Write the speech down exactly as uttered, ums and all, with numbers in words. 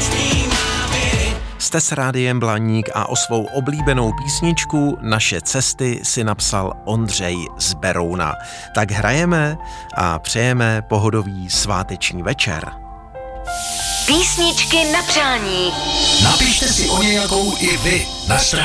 Jste s Rádiem Blaník a o svou oblíbenou písničku Naše cesty si napsal Ondřej z Berouna. Tak hrajeme a přejeme pohodový sváteční večer. Písničky na přání. Napište si o nějakou i vy na